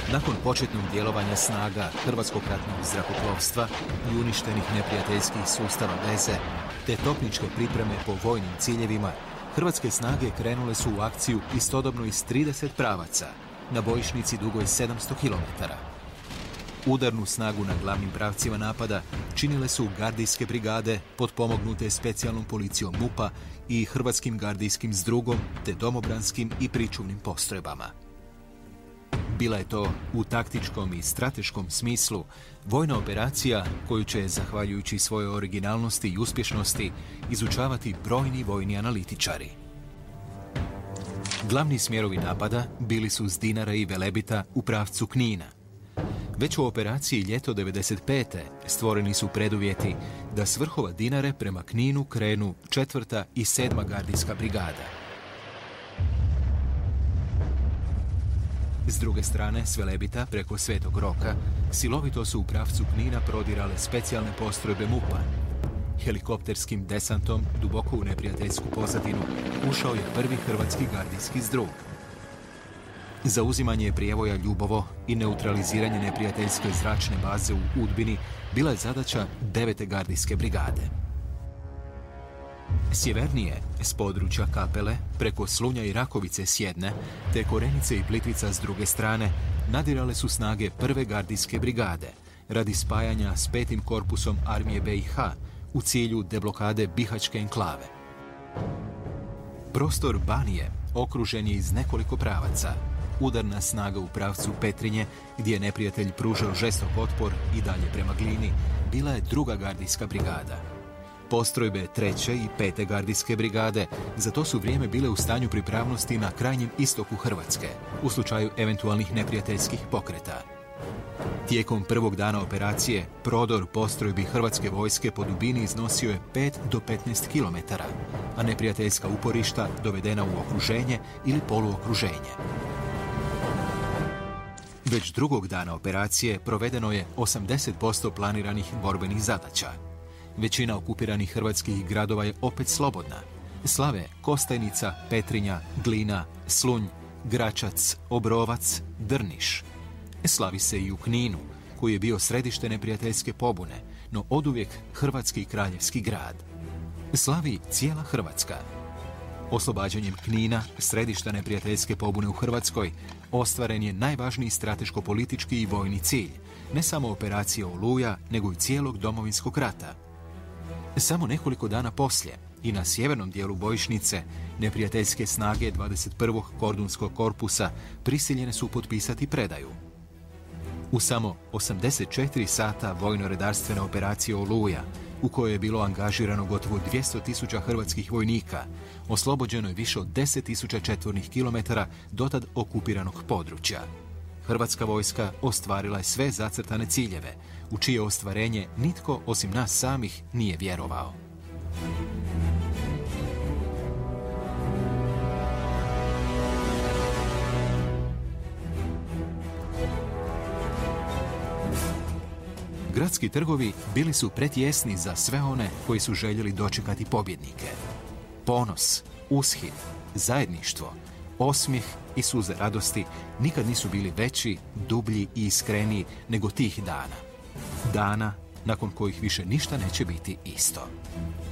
Nakon početnog djelovanja snaga Hrvatskog ratnog zrakoplovstva i uništenih neprijateljskih sustava veze, te topničke pripreme po vojnim ciljevima, hrvatske snage krenule su u akciju istodobno iz 30 pravaca, na bojišnici dugoj 700 km. Udarnu snagu na glavnim pravcima napada činile su gardijske brigade potpomognute specijalnom policijom MUP-a i Hrvatskim gardijskim zdrugom te domobranskim i pričuvnim postrojbama. Bila je to u taktičkom i strateškom smislu vojna operacija koju će, zahvaljujući svojoj originalnosti i uspješnosti, izučavati brojni vojni analitičari. Glavni smjerovi napada bili su s Dinara i Velebita u pravcu Knina. Već u operaciji Ljeto 95. stvoreni su preduvjeti da s vrhova Dinare prema Kninu krenu 4. i 7. gardijska brigada. S druge strane, s Velebita preko Svetog Roka, silovito su u pravcu Knina prodirale specijalne postrojbe MUP-a. Helikopterskim desantom duboko u neprijateljsku pozadinu ušao je prvi hrvatski gardijski zdrug. Zauzimanje prijevoja Ljubovo i neutraliziranje neprijateljske zračne baze u Udbini bila je zadaća 9. gardijske brigade. Sjevernije, s područja Kapele, preko Slunja i Rakovice s jedne, te Korenice i Plitvica s druge strane, nadirale su snage 1. gardijske brigade radi spajanja s 5. korpusom armije BiH u cilju deblokade Bihaćke enklave. Prostor Banije okružen je iz nekoliko pravaca. Udarna snaga u pravcu Petrinje, gdje je neprijatelj pružao žestok otpor i dalje prema Glini, bila je 2. gardijska brigada. Postrojbe 3. i 5. gardijske brigade za to su vrijeme bile u stanju pripravnosti na krajnjem istoku Hrvatske, u slučaju eventualnih neprijateljskih pokreta. Tijekom prvog dana operacije, prodor postrojbi hrvatske vojske po dubini iznosio je 5 do 15 km, a neprijateljska uporišta dovedena u okruženje ili poluokruženje. Već drugog dana operacije provedeno je 80% planiranih borbenih zadaća. Većina okupiranih hrvatskih gradova je opet slobodna. Slave Kostajnica, Petrinja, Glina, Slunj, Gračac, Obrovac, Drniš. Slavi se i u Kninu, koji je bio središte neprijateljske pobune, no oduvijek hrvatski kraljevski grad. Slavi cijela Hrvatska. Oslobađanjem Knina, središta neprijateljske pobune u Hrvatskoj, ostvaren je najvažniji strateško-politički i vojni cilj, ne samo operacija Oluja, nego i cijelog Domovinskog rata. Samo nekoliko dana poslije i na sjevernom dijelu bojišnice neprijateljske snage 21. kordunskog korpusa prisiljene su potpisati predaju. U samo 84 sata vojno-redarstvene operacije Oluja, u kojoj je bilo angažirano gotovo 200.000 hrvatskih vojnika, oslobođeno je više od 10.000 četvornih kilometara dotad okupiranog područja. Hrvatska vojska ostvarila je sve zacrtane ciljeve, u čije ostvarenje nitko osim nas samih nije vjerovao. Gradski trgovi bili su pretjesni za sve one koji su željeli dočekati pobjednike. Ponos, ushit, zajedništvo, osmijeh i suze radosti nikad nisu bili veći, dublji i iskreniji nego tih dana. Dana nakon kojih više ništa neće biti isto.